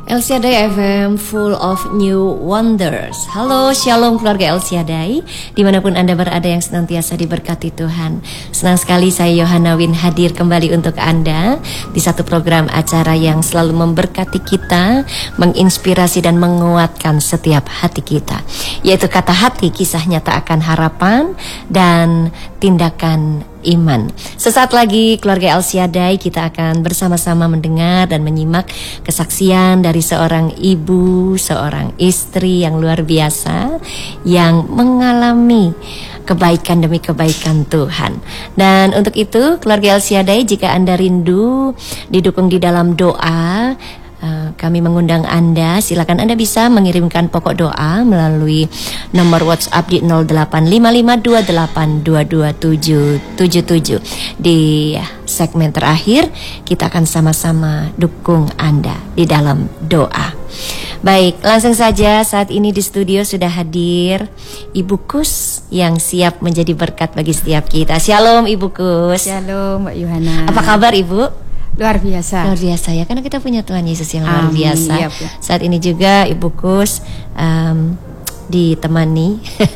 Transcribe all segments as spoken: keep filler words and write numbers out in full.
Elsiadai F M full of new wonders. Halo, shalom keluarga Elsiadai, dimanapun Anda berada yang senantiasa diberkati Tuhan. Senang sekali saya Yohana Win hadir kembali untuk Anda di satu program acara yang selalu memberkati kita, menginspirasi dan menguatkan setiap hati kita, yaitu Kata Hati, kisah nyata akan harapan dan tindakan iman. Sesaat lagi keluarga Elsiadai kita akan bersama-sama mendengar dan menyimak kesaksian dari seorang ibu, seorang istri yang luar biasa yang mengalami kebaikan demi kebaikan Tuhan. Dan untuk itu keluarga Elsiadai, jika Anda rindu didukung di dalam doa, Uh, kami mengundang Anda, silakan Anda bisa mengirimkan pokok doa melalui nomor WhatsApp di nol delapan lima lima dua delapan dua dua tujuh tujuh tujuh. Di segmen terakhir kita akan sama-sama dukung Anda di dalam doa. Baik, langsung saja saat ini di studio sudah hadir Ibu Kus yang siap menjadi berkat bagi setiap kita. Shalom Ibu Kus. Shalom Mbak Yohana. Apa kabar Ibu? Luar biasa. Luar biasa ya, karena kita punya Tuhan Yesus yang luar Amin, biasa. iya, Bu. Saat ini juga Ibu Kus um, ditemani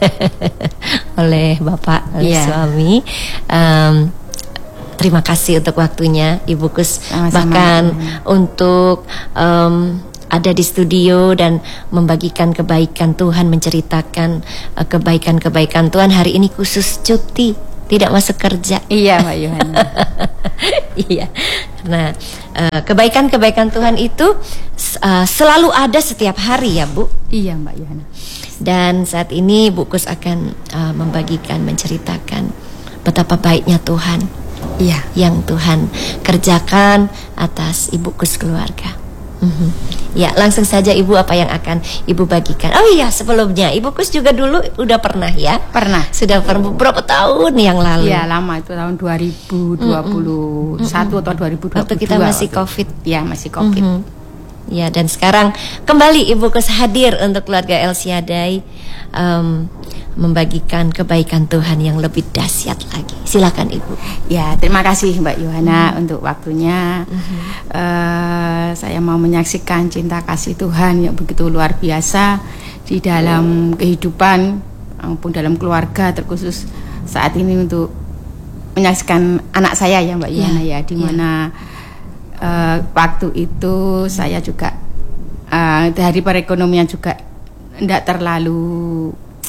oleh Bapak, oleh Iya. suami. Um, terima kasih untuk waktunya Ibu Kus. Sama-sama. Bahkan untuk um, ada di studio dan membagikan kebaikan Tuhan, menceritakan uh, kebaikan-kebaikan Tuhan. Hari ini khusus cuti, tidak masuk kerja. Iya Mbak Yohana. Iya, karena uh, kebaikan-kebaikan Tuhan itu uh, selalu ada setiap hari ya Bu. Iya Mbak Yohana. Dan saat ini Bu Kus akan uh, membagikan, menceritakan betapa baiknya Tuhan. Iya. Yang Tuhan kerjakan atas Ibu Kus keluarga. Mm-hmm. Ya, langsung saja Ibu, apa yang akan Ibu bagikan? Oh iya, sebelumnya Ibu Kus juga dulu udah pernah ya? Pernah. Sudah pernah berapa tahun yang lalu? Iya, lama, itu tahun dua ribu dua puluh satu mm-hmm. atau dua ribu dua puluh dua. Waktu kita masih waktu. Covid. Iya, masih Covid. Mm-hmm. Ya, dan sekarang kembali Ibu Kus hadir untuk keluarga Elsiadai, um, membagikan kebaikan Tuhan yang lebih dahsyat lagi. Silakan Ibu. Ya, terima kasih Mbak Yohana hmm. untuk waktunya. Hmm. Uh, saya mau menyaksikan cinta kasih Tuhan yang begitu luar biasa di dalam kehidupan maupun dalam keluarga, terkhusus saat ini untuk menyaksikan anak saya ya Mbak Yohana ya, ya di mana ya. uh, waktu itu saya juga uh, dari perekonomian juga tidak terlalu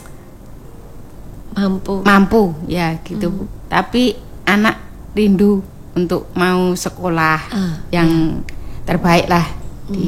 mampu mampu ya gitu, hmm. tapi anak rindu untuk mau sekolah uh, yang ya. terbaik lah hmm. di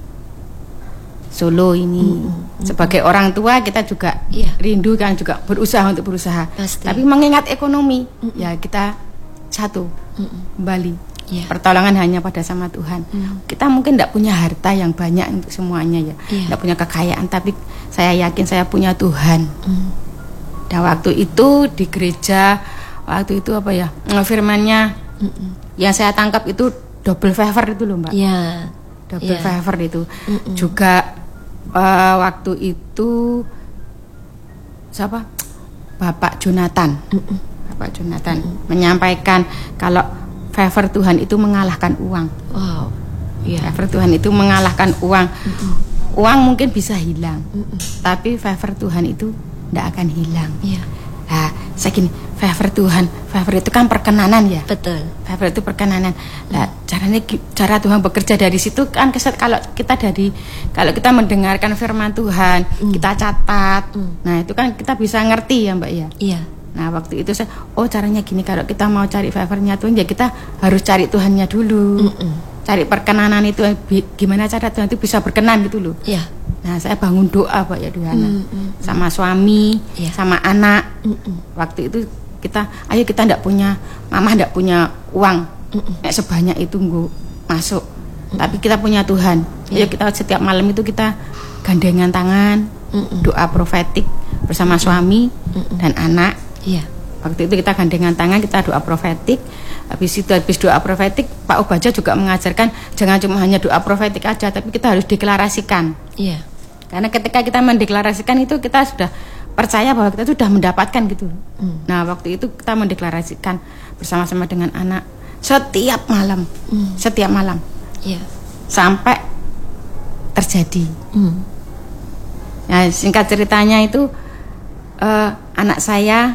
Solo ini. hmm. Sebagai orang tua kita juga ya. rindu kan, juga berusaha untuk berusaha. Pasti. Tapi mengingat ekonomi hmm. ya kita satu hmm. kembali ya. Pertolongan hanya pada sama Tuhan. hmm. Kita mungkin tidak punya harta yang banyak untuk semuanya ya, tidak ya. punya kekayaan, tapi saya yakin saya punya Tuhan. hmm. Dan waktu itu di gereja, waktu itu apa ya, firmannya Mm-mm. yang saya tangkap itu double favor itu loh Mbak. Iya. Double yeah. favor itu. Mm-mm. Juga uh, waktu itu siapa? Bapak Jonathan. Mm-mm. Bapak Jonathan Mm-mm. menyampaikan kalau favor Tuhan itu mengalahkan uang. Wow. Yeah. Favor Tuhan itu mengalahkan uang. Mm-mm. Uang mungkin bisa hilang, Mm-mm. tapi favor Tuhan itu tidak akan hilang. Iya. Nah, saya gini, favor Tuhan, favor itu kan perkenanan ya. Betul. Favor itu perkenanan. Nah, hmm. caranya, cara Tuhan bekerja dari situ kan, kalau kita dari, kalau kita mendengarkan firman Tuhan, hmm. kita catat. Hmm. Nah, itu kan kita bisa ngerti ya Mbak ya. Iya. Nah, waktu itu saya, oh caranya gini, kalau kita mau cari favornya Tuhan, ya kita harus cari Tuhannya dulu. Mm-mm. Cari perkenanan itu, gimana cara Tuhan itu bisa berkenan gitu loh. Iya. Nah, saya bangun doa Pak ya Tuhan, mm, mm, sama suami, yeah. sama anak. Mm, mm. Waktu itu kita, ayo kita ndak punya, mama ndak punya uang, mm, mm. Nek sebanyak itu nggak masuk. Mm, Tapi kita punya Tuhan. Yeah. Ayo kita setiap malam itu kita gandengan tangan, mm, mm. doa profetik bersama mm, suami mm, mm. dan anak. Yeah. Waktu itu kita gandengan tangan, kita doa profetik. Habis itu habis doa profetik, Pak Ubaja juga mengajarkan jangan cuma hanya doa profetik aja, tapi kita harus deklarasikan. Iya. Yeah. Karena ketika kita mendeklarasikan itu kita sudah percaya bahwa kita sudah mendapatkan gitu. Mm. Nah, waktu itu kita mendeklarasikan bersama-sama dengan anak setiap malam, mm. setiap malam. Yeah. Sampai terjadi. Hmm. Nah, singkat ceritanya itu uh, anak saya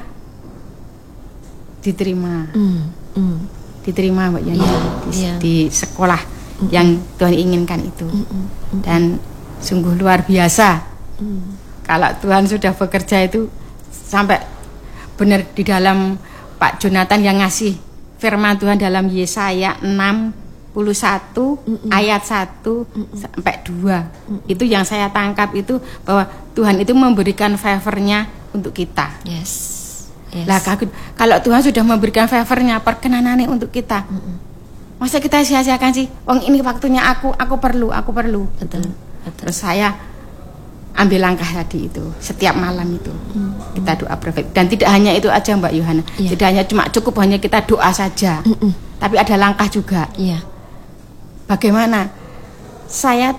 diterima, hmm. Hmm. diterima Mbak Yana yeah. di, yeah. di sekolah hmm. yang Tuhan inginkan itu, hmm. Hmm. dan sungguh luar biasa. Hmm. Kalau Tuhan sudah bekerja itu sampai benar di dalam Pak Jonathan yang ngasih firman Tuhan dalam Yesaya enam puluh satu mm-mm. ayat satu mm-mm. sampai dua. Mm-mm. Itu yang saya tangkap itu bahwa Tuhan itu memberikan favor-nya untuk kita. Yes. Yes. Lah kalau Tuhan sudah memberikan favor-nya, perkenanannya untuk kita. Mm-mm. Masa kita sia-siakan sih? Wong ini waktunya aku, aku perlu, aku perlu. Betul. Betul. Terus saya ambil langkah tadi itu setiap malam itu. Mm-mm. Kita doa perfect. Dan tidak hanya itu aja Mbak Yohana. Yeah. Tidak hanya cuma cukup hanya kita doa saja. Mm-mm. Tapi ada langkah juga. Iya. Yeah. Bagaimana saya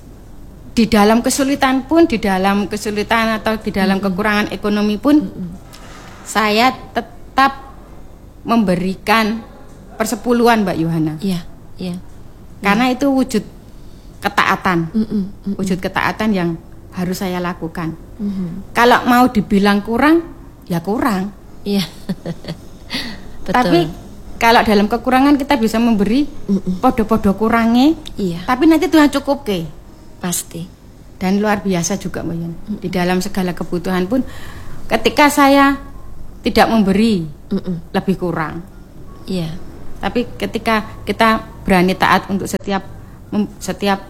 di dalam kesulitan pun, di dalam kesulitan atau di dalam mm-hmm. kekurangan ekonomi pun, mm-hmm. saya tetap memberikan persepuluhan Mbak Yohana. Iya, iya. Karena itu wujud ketaatan, mm-hmm. Mm-hmm. wujud ketaatan yang harus saya lakukan. Mm-hmm. Kalau mau dibilang kurang, ya kurang. Iya. Betul. Tapi kalau dalam kekurangan kita bisa memberi Mm-mm. podo-podo kurangnya, iya. tapi nanti Tuhan cukup ke, pasti. Dan luar biasa juga Mbak Yan. Di dalam segala kebutuhan pun, ketika saya tidak memberi, Mm-mm. lebih kurang. Iya. Tapi ketika kita berani taat untuk setiap setiap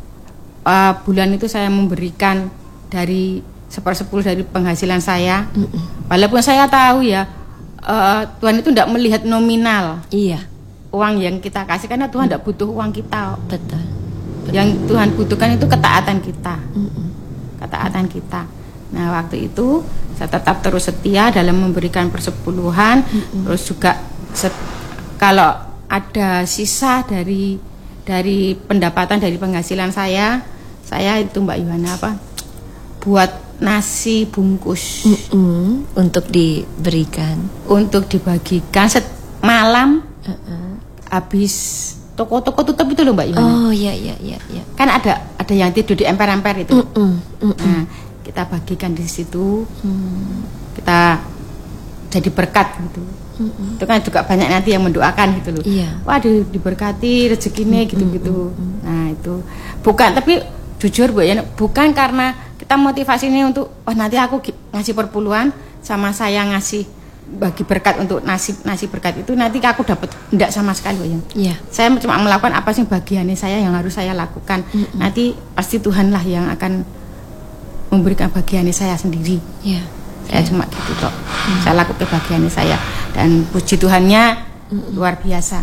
uh, bulan itu saya memberikan dari sepersepuluh dari penghasilan saya, Mm-mm. walaupun saya tahu ya. Uh, Tuhan itu tidak melihat nominal, iya, uang yang kita kasih, karena Tuhan tidak mm. butuh uang kita. Betul. Betul. Yang Tuhan butuhkan itu ketaatan kita, Mm-mm. ketaatan kita. Nah waktu itu saya tetap terus setia dalam memberikan persepuluhan, Mm-mm. terus juga set, kalau ada sisa dari dari pendapatan dari penghasilan saya, saya itu Mbak Yohana apa, buat nasi bungkus Mm-mm. untuk diberikan, untuk dibagikan set malam uh-uh. habis toko-toko tutup itu loh Mbak Yohana. Oh iya iya iya iya. Kan ada ada yang tidur di emper-emper itu. Mm-mm. Mm-mm. Nah, kita bagikan di situ. Mm. Kita jadi berkat gitu. Mm-mm. Itu kan juga banyak nanti yang mendoakan gitu loh. Iya. Wah, di, diberkati rezekinya gitu-gitu. Mm-mm. Nah, itu bukan, tapi jujur Bu ya, bukan karena kita motivasinya untuk oh nanti aku ngasih perpuluhan sama saya ngasih bagi berkat untuk nasi nasi berkat itu nanti aku dapat enggak sama sekali Bu ya. Iya. Saya cuma melakukan apa sih bagiannya saya yang harus saya lakukan. Mm-mm. Nanti pasti Tuhanlah yang akan memberikan bagiannya saya sendiri. Iya. Saya ya. Cuma gitu kok. Mm. Saya lakukan bagiannya saya dan puji Tuhannya Mm-mm. luar biasa.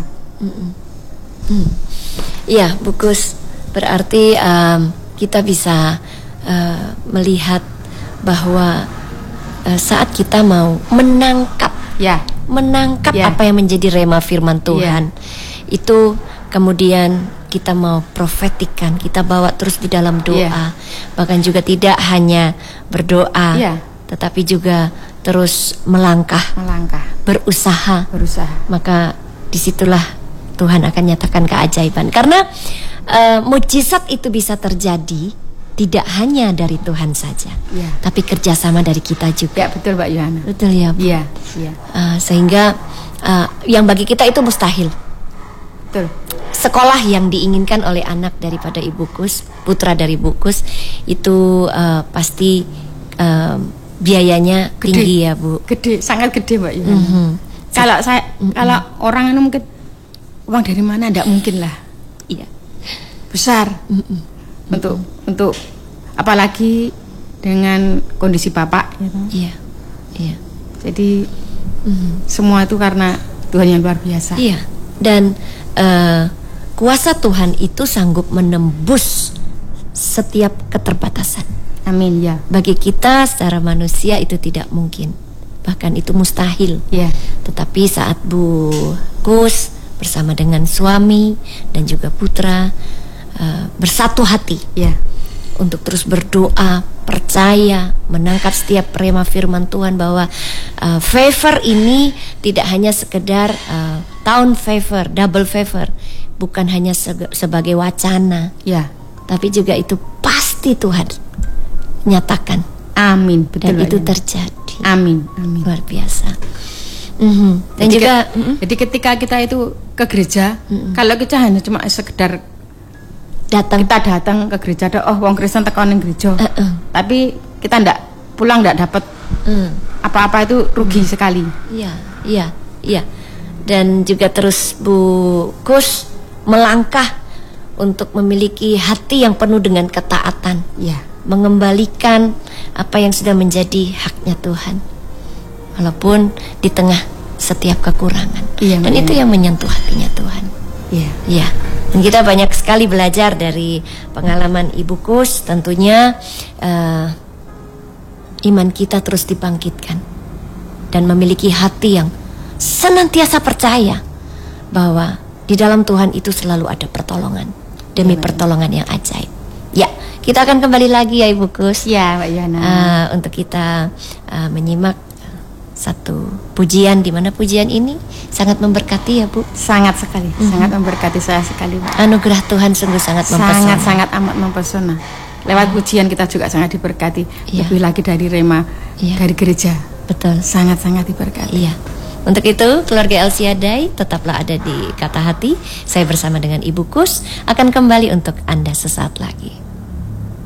Iya, mm. Bu Kus, berarti um, kita bisa uh, melihat bahwa uh, saat kita mau menangkap, ya, menangkap ya. apa yang menjadi rema firman Tuhan, ya. Itu kemudian kita mau profetikan, kita bawa terus di dalam doa, ya. Bahkan juga tidak hanya berdoa, ya. Tetapi juga terus melangkah, melangkah, berusaha, berusaha. Maka disitulah Tuhan akan nyatakan keajaiban, karena Uh, mujizat itu bisa terjadi tidak hanya dari Tuhan saja, ya. Tapi kerjasama dari kita juga. Ya betul Mbak Yohana. Betul ya Bu. Ya, ya. Uh, sehingga uh, yang bagi kita itu mustahil. Betul. Sekolah yang diinginkan oleh anak daripada Ibu Kus, putra dari Ibu Kus, itu uh, pasti uh, biayanya gede, tinggi ya Bu. Gede, sangat gede Mbak Yohana. Mm-hmm. Kalau saya, mm-hmm. kalau orang itu mungkin uang dari mana, tidak mungkin lah. Iya. Besar Mm-mm. untuk Mm-mm. untuk apalagi dengan kondisi bapak ya, iya iya jadi Mm-mm. semua itu karena Tuhan yang luar biasa. Iya, dan uh, kuasa Tuhan itu sanggup menembus setiap keterbatasan. Amin ya. Bagi kita secara manusia itu tidak mungkin, bahkan itu mustahil ya. Tetapi saat Bu Kus bersama dengan suami dan juga putra Uh, bersatu hati ya, untuk terus berdoa, percaya, menangkap setiap rema firman Tuhan bahwa uh, favor ini tidak hanya sekedar uh, town favor, double favor, bukan hanya se- sebagai wacana, ya, tapi juga itu pasti Tuhan nyatakan. Amin. Betul. Dan itu Yana. terjadi. Amin. Amin. Luar biasa. Mm-hmm. Dan jadi juga, ke, mm-hmm. jadi ketika kita itu ke gereja, mm-hmm. kalau kita hanya cuma sekedar datang, kita datang ke gereja, ada oh wong Kristen tekan ning gereja, uh-uh. tapi kita ndak pulang ndak dapat mm. apa-apa, itu rugi mm. sekali. Iya, iya, iya. Dan juga terus Bu Kus melangkah untuk memiliki hati yang penuh dengan ketaatan, ya, mengembalikan apa yang sudah menjadi haknya Tuhan, walaupun di tengah setiap kekurangan. Iya, dan itu yang menyentuh hatinya Tuhan. Iya, ya. Dan kita banyak sekali belajar dari pengalaman Ibu Kus. Tentunya uh, iman kita terus dibangkitkan dan memiliki hati yang senantiasa percaya bahwa di dalam Tuhan itu selalu ada pertolongan demi ya, pertolongan yang ajaib. Ya, kita akan kembali lagi ya Ibu Kus. Ya, Mbak Yana. Uh, untuk kita uh, menyimak satu pujian, di mana pujian ini sangat memberkati ya Bu. Sangat sekali, mm-hmm. sangat memberkati saya sekali, Bu. Anugerah Tuhan sungguh sangat mempesona. Sangat sangat amat mempesona. Lewat pujian kita juga sangat diberkati. Ya. Lebih lagi dari Rema, ya. Dari gereja. Betul. Sangat sangat diberkati. Iya. Untuk itu keluarga Elsiadai tetaplah ada di Kata Hati. Saya bersama dengan Ibu Kus akan kembali untuk Anda sesaat lagi.